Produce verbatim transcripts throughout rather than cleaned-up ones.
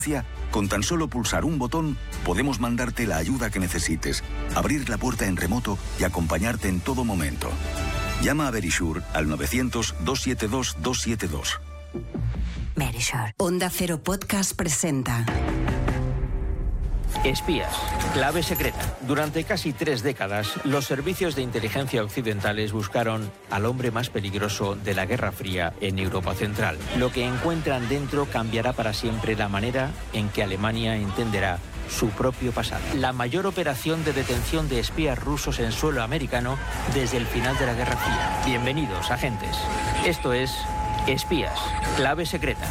Con tan solo pulsar un botón, podemos mandarte la ayuda que necesites, abrir la puerta en remoto y acompañarte en todo momento. Llama a Verisure al novecientos, doscientos setenta y dos, doscientos setenta y dos. Verisure. Onda Cero Podcast presenta... Espías, clave secreta. Durante casi tres décadas, los servicios de inteligencia occidentales buscaron al hombre más peligroso de la Guerra Fría en Europa Central. Lo que encuentran dentro cambiará para siempre la manera en que Alemania entenderá su propio pasado. La mayor operación de detención de espías rusos en suelo americano desde el final de la Guerra Fría. Bienvenidos, agentes. Esto es Espías, clave secreta.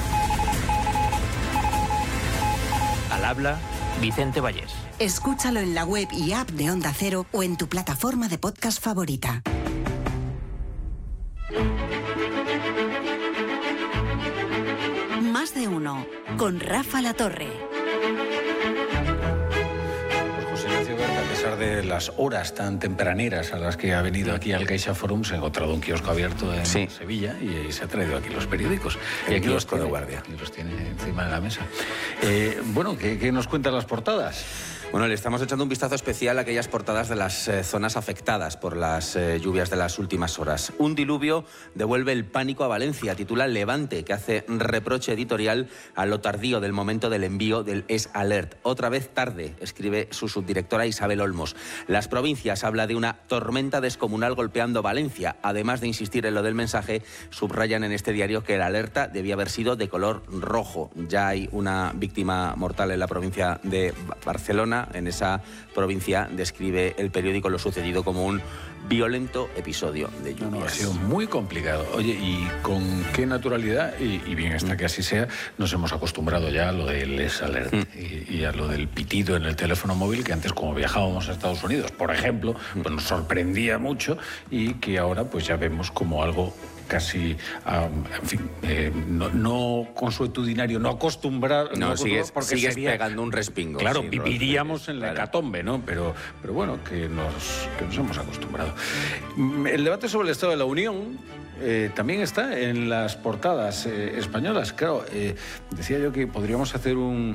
Al habla Vicente Vallés. Escúchalo en la web y app de Onda Cero o en tu plataforma de podcast favorita. Más de uno, con Rafa Latorre. A pesar de las horas tan tempraneras a las que ha venido aquí al Caixa Forum, se ha encontrado un kiosco abierto en sí. Sevilla y se ha traído aquí los periódicos. El y aquí kiosco los tiene, de guardia. Y los tiene encima de la mesa. Eh, bueno, ¿qué, ¿qué nos cuentan las portadas? Bueno, le estamos echando un vistazo especial a aquellas portadas de las eh, zonas afectadas por las eh, lluvias de las últimas horas. Un diluvio devuelve el pánico a Valencia, titula Levante, que hace reproche editorial a lo tardío del momento del envío del Es Alert. Otra vez tarde, escribe su subdirectora Isabel Olmos. Las provincias habla de una tormenta descomunal golpeando Valencia. Además de insistir en lo del mensaje, subrayan en este diario que la alerta debía haber sido de color rojo. Ya hay una víctima mortal en la provincia de Barcelona. En esa provincia describe el periódico lo sucedido como un violento episodio de lluvias. No, no, ha sido muy complicado. Oye, ¿y con qué naturalidad, y, y bien está que así sea, nos hemos acostumbrado ya a lo del Es Alert mm. y, y a lo del pitido en el teléfono móvil, que antes, como viajábamos a Estados Unidos, por ejemplo, mm. pues nos sorprendía mucho y que ahora pues ya vemos como algo casi, um, en fin, eh, no, no consuetudinario, no acostumbrar... No, no sigues, porque sigues sería, pegando un respingo. Claro, sí, viviríamos en la claro. hecatombe, ¿no? Pero, pero bueno, que nos, que nos hemos acostumbrado. El debate sobre el Estado de la Unión eh, también está en las portadas eh, españolas. Claro, eh, decía yo que podríamos hacer un...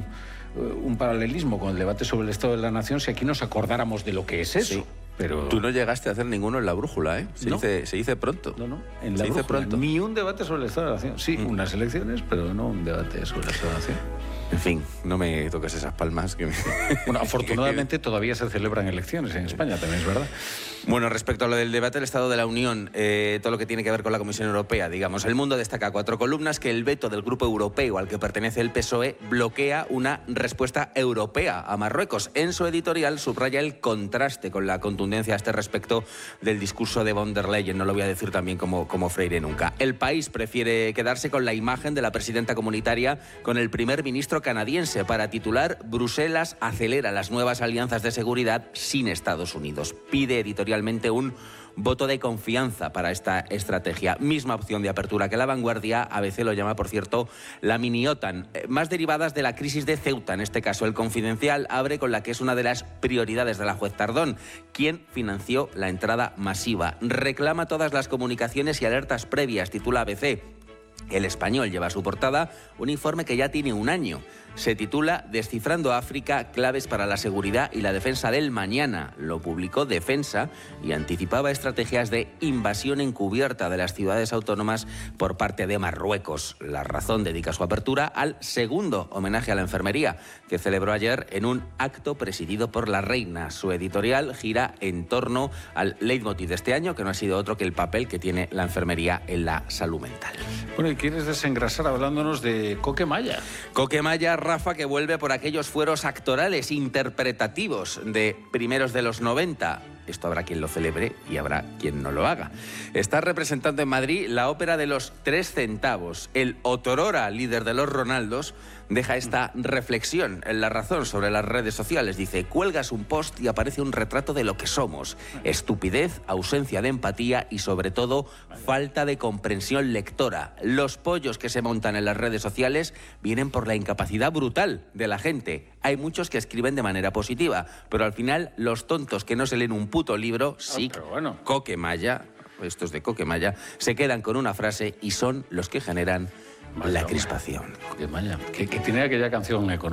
un paralelismo con el debate sobre el Estado de la Nación si aquí nos acordáramos de lo que es eso. Sí. Pero... Tú no llegaste a hacer ninguno en la brújula, ¿eh? Se, ¿No? dice, se dice pronto. No, no, en la se brújula. dice pronto. Ni un debate sobre el Estado de la Nación. Sí, mm. unas elecciones, pero no un debate sobre el Estado de la Nación. En fin, no me toques esas palmas. Que me... Bueno, afortunadamente todavía se celebran elecciones en España, también es verdad. Bueno, respecto a lo del debate del Estado de la Unión, eh, todo lo que tiene que ver con la Comisión Europea, digamos, El Mundo destaca cuatro columnas que el veto del Grupo Europeo al que pertenece el P S O E bloquea una respuesta europea a Marruecos. En su editorial subraya el contraste con la contundencia a este respecto del discurso de von der Leyen, no lo voy a decir también como, como Freire nunca. El País prefiere quedarse con la imagen de la presidenta comunitaria con el primer ministro canadiense para titular Bruselas acelera las nuevas alianzas de seguridad sin Estados Unidos. Pide editorialmente un voto de confianza para esta estrategia. Misma opción de apertura que La Vanguardia. A B C lo llama, por cierto, la mini-OTAN. Más derivadas de la crisis de Ceuta. En este caso, El Confidencial abre con la que es una de las prioridades de la juez Tardón, quien financió la entrada masiva. Reclama todas las comunicaciones y alertas previas, titula A B C. El Español lleva a su portada un informe que ya tiene un año. Se titula Descifrando África, claves para la seguridad y la defensa del mañana. Lo publicó Defensa y anticipaba estrategias de invasión encubierta de las ciudades autónomas por parte de Marruecos. La Razón dedica su apertura al segundo homenaje a la enfermería, que celebró ayer en un acto presidido por la reina. Su editorial gira en torno al leitmotiv de este año, que no ha sido otro que el papel que tiene la enfermería en la salud mental. Bueno, ¿y quieres desengrasar hablándonos de Coquemaya? Coquemaya, Rafa, que vuelve por aquellos fueros actorales interpretativos de primeros de los noventa. Esto habrá quien lo celebre y habrá quien no lo haga. Está representando en Madrid la ópera de los tres centavos. El otrora líder de los Ronaldos deja esta reflexión en La Razón sobre las redes sociales. Dice, cuelgas un post y aparece un retrato de lo que somos. Estupidez, ausencia de empatía y, sobre todo, falta de comprensión lectora. Los pollos que se montan en las redes sociales vienen por la incapacidad brutal de la gente. Hay muchos que escriben de manera positiva, pero al final los tontos que no se leen un puto libro, sí, oh, bueno. Coquemaya, estos de Coquemaya, se quedan con una frase y son los que generan Vaya, la crispación. Coquemaya, que, que tiene aquella canción económica.